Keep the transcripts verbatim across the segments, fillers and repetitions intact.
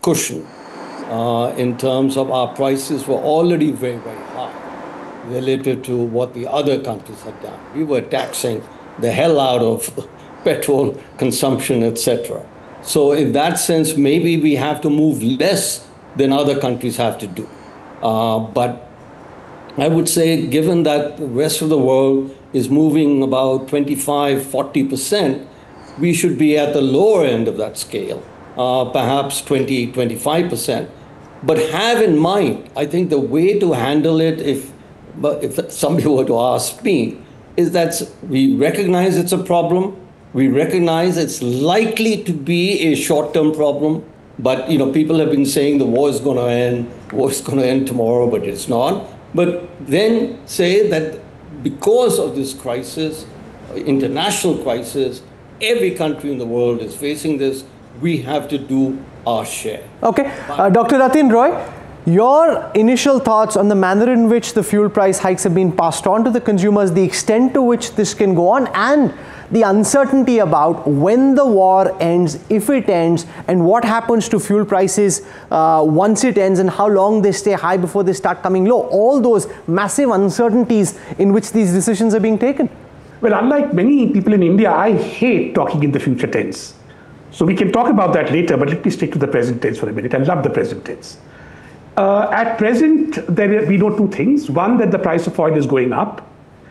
cushion uh, in terms of our prices were already very, very high relative to what the other countries had done. We were taxing the hell out of petrol consumption, et cetera. So in that sense, maybe we have to move less than other countries have to do. Uh, but I would say, given that the rest of the world is moving about twenty-five, forty percent, we should be at the lower end of that scale, uh, perhaps twenty, twenty-five percent. But have in mind, I think the way to handle it, if, if somebody were to ask me, is that we recognize it's a problem. We recognize it's likely to be a short-term problem. But, you know, people have been saying the war is going to end, war is going to end tomorrow, but it's not. But then say that because of this crisis, international crisis, every country in the world is facing this, we have to do our share. Okay. Uh, Doctor Ratin Roy, your initial thoughts on the manner in which the fuel price hikes have been passed on to the consumers, the extent to which this can go on, and the uncertainty about when the war ends, if it ends, and what happens to fuel prices uh, once it ends, and how long they stay high before they start coming low. All those massive uncertainties in which these decisions are being taken. Well, unlike many people in India, I hate talking in the future tense. So we can talk about that later, but let me stick to the present tense for a minute. I love the present tense. Uh, at present, there, we know two things. One, that the price of oil is going up.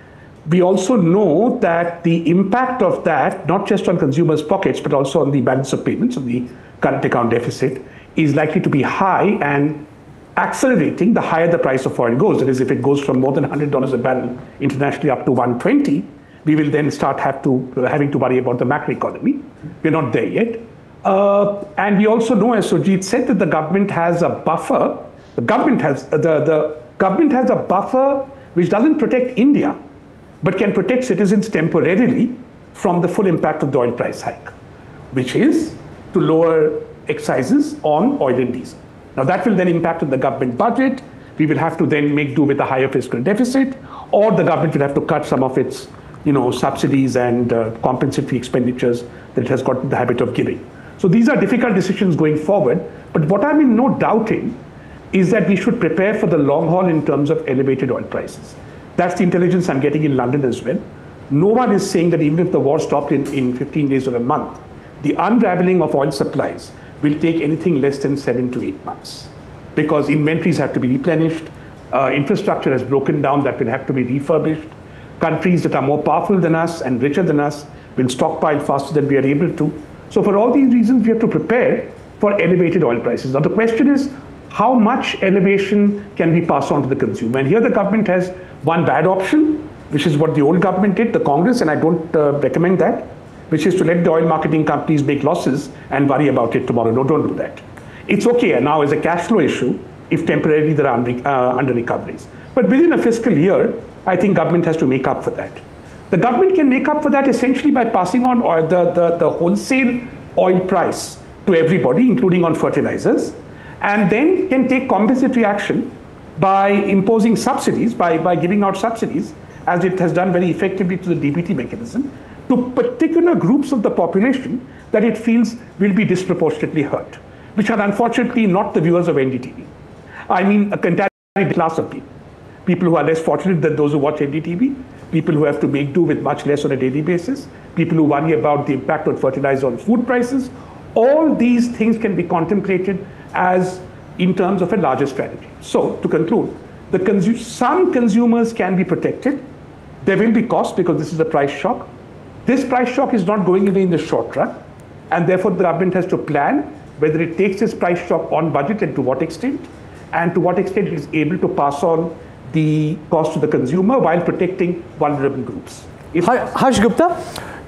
We also know that the impact of that, not just on consumers' pockets, but also on the balance of payments, on the current account deficit, is likely to be high and accelerating the higher the price of oil goes. That is, if it goes from more than one hundred dollars a barrel internationally up to one hundred twenty, we will then start have to, uh, having to worry about the macroeconomy. We're not there yet. Uh, and we also know, as Surjit said, that the government has a buffer. The government has, uh, the, the government has a buffer which doesn't protect India, but can protect citizens temporarily from the full impact of the oil price hike, which is to lower excises on oil and diesel. Now that will then impact on the government budget. We will have to then make do with a higher fiscal deficit, or the government will have to cut some of its you know, subsidies and uh, compensatory expenditures that it has got the habit of giving. So these are difficult decisions going forward, but what I'm in no doubt in is that we should prepare for the long haul in terms of elevated oil prices. That's the intelligence I'm getting in London as well. No one is saying that even if the war stopped in, in fifteen days or a month, the unraveling of oil supplies will take anything less than seven to eight months because inventories have to be replenished, uh, infrastructure has broken down that will have to be refurbished. Countries that are more powerful than us and richer than us will stockpile faster than we are able to. So for all these reasons, we have to prepare for elevated oil prices. Now the question is, how much elevation can we pass on to the consumer? And here the government has one bad option, which is what the old government did, the Congress, and I don't uh, recommend that, which is to let the oil marketing companies make losses and worry about it tomorrow. No, don't do that. It's okay now as a cash flow issue if temporarily there are uh, under recoveries. But within a fiscal year, I think government has to make up for that. The government can make up for that essentially by passing on oil, the, the, the wholesale oil price to everybody, including on fertilizers, and then can take compensatory action by imposing subsidies, by, by giving out subsidies, as it has done very effectively to the D B T mechanism, to particular groups of the population that it feels will be disproportionately hurt, which are unfortunately not the viewers of N D T V. I mean, a entirely class of people. People who are less fortunate than those who watch N D T V, people who have to make do with much less on a daily basis, people who worry about the impact on fertilizer on food prices. All these things can be contemplated as in terms of a larger strategy. So to conclude, the consu- some consumers can be protected. There will be costs because this is a price shock. This price shock is not going away in the short run, and therefore the government has to plan whether it takes this price shock on budget and to what extent, and to what extent it is able to pass on the cost to the consumer while protecting vulnerable groups. If Harsh Gupta,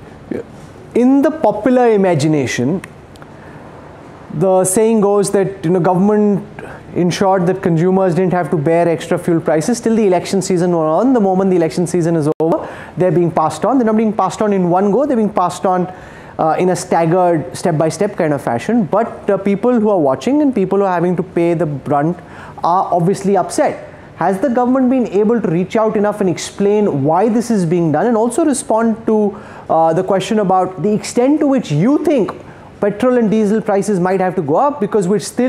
in the popular imagination, the saying goes that you know government ensured that consumers didn't have to bear extra fuel prices till the election season were on. The moment the election season is over, they're being passed on. They're not being passed on in one go. They're being passed on uh, in a staggered, step-by-step kind of fashion. But uh, people who are watching and people who are having to pay the brunt are obviously upset. Has the government been able to reach out enough and explain why this is being done, and also respond to uh, the question about the extent to which you think petrol and diesel prices might have to go up, because we're still